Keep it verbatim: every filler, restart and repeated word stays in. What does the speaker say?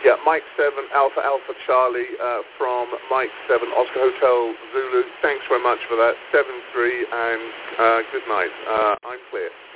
Yeah, Mike seven, Alpha Alpha Charlie uh, from Mike seven, Oscar Hotel Zulu. Thanks very much for that. seven three, and uh, good night. Uh, I'm clear.